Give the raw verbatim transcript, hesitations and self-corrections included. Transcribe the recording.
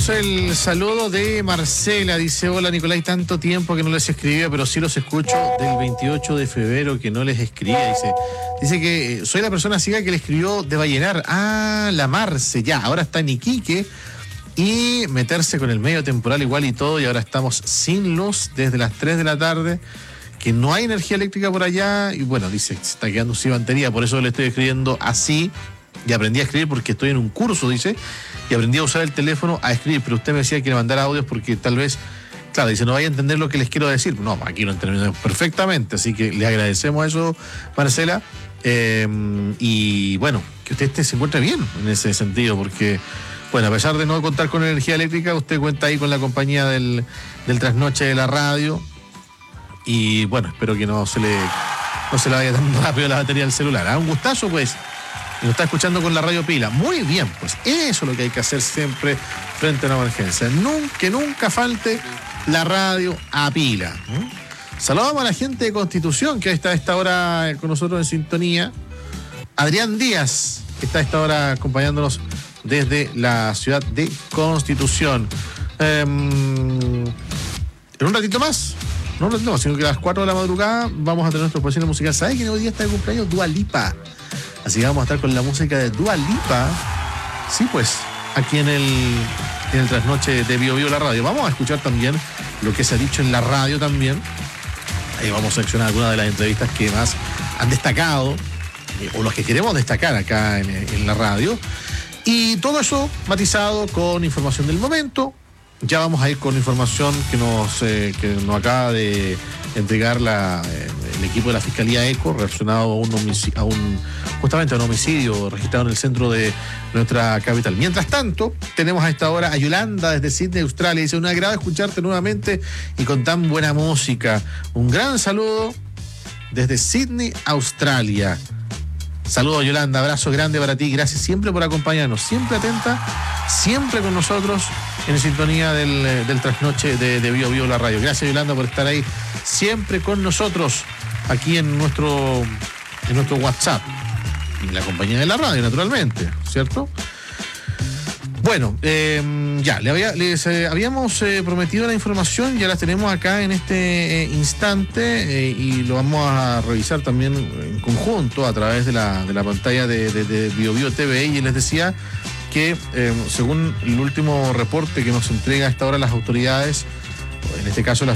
Tenemos el saludo de Marcela, dice: hola Nicolás, tanto tiempo que no les escribía, pero sí los escucho del veintiocho de febrero que no les escribía, dice. Dice que soy la persona ciega que le escribió de Vallenar. Ah, la Marce, ya, ahora está en Iquique y meterse con el medio temporal igual y todo, y ahora estamos sin luz desde las tres de la tarde, que no hay energía eléctrica por allá, y bueno, dice, se está quedando sin batería, por eso le estoy escribiendo así, y aprendí a escribir porque estoy en un curso, dice, y aprendí a usar el teléfono a escribir, pero usted me decía que le mandara audios porque tal vez, claro, dice, no vaya a entender lo que les quiero decir. No, aquí lo entendemos perfectamente, así que le agradecemos eso, Marcela, eh, y bueno, que usted esté, se encuentre bien en ese sentido, porque, bueno, a pesar de no contar con energía eléctrica, usted cuenta ahí con la compañía del, del trasnoche de la radio, y bueno, espero que no se le, no se le vaya tan rápido la batería del celular. ¿Ah? Un gustazo, pues. Y nos está escuchando con la radio pila. Muy bien, pues eso es lo que hay que hacer siempre frente a una emergencia. Nunca, que nunca falte la radio a pila. ¿Mm? Saludamos a la gente de Constitución que está a esta hora con nosotros en sintonía. Adrián Díaz, que está a esta hora acompañándonos desde la ciudad de Constitución. Eh, en un ratito más, no un ratito más, sino que a las cuatro de la madrugada vamos a tener nuestro posición musical. ¿Sabes quién hoy día está de cumpleaños? Dua Lipa. Así que vamos a estar con la música de Dua Lipa. Sí, pues, aquí en el, en el trasnoche de Bio Bio la radio. Vamos a escuchar también lo que se ha dicho en la radio también. Ahí vamos a seleccionar algunas de las entrevistas que más han destacado, eh, o los que queremos destacar acá en, en la radio. Y todo eso matizado con información del momento. Ya vamos a ir con información que nos, eh, que nos acaba de entregar la, eh, el equipo de la Fiscalía ECO relacionado a un, homicidio, a un justamente a un homicidio registrado en el centro de nuestra capital. Mientras tanto, tenemos a esta hora a Yolanda desde Sydney, Australia. Dice: un agrado escucharte nuevamente y con tan buena música. Un gran saludo desde Sydney, Australia. Saludos, Yolanda, abrazo grande para ti, gracias siempre por acompañarnos, siempre atenta, siempre con nosotros en sintonía del, del trasnoche de, de Bio Bio la radio. Gracias, Yolanda, por estar ahí siempre con nosotros aquí en nuestro, en nuestro WhatsApp, en la compañía de la radio, naturalmente, ¿cierto? Bueno, eh, ya, le había, les eh, habíamos eh, prometido la información, ya la tenemos acá en este eh, instante, eh, y lo vamos a revisar también en conjunto a través de la, de la pantalla de, de, de Bio Bio T V. Y les decía que eh, según el último reporte que nos entrega a esta hora las autoridades, en este caso la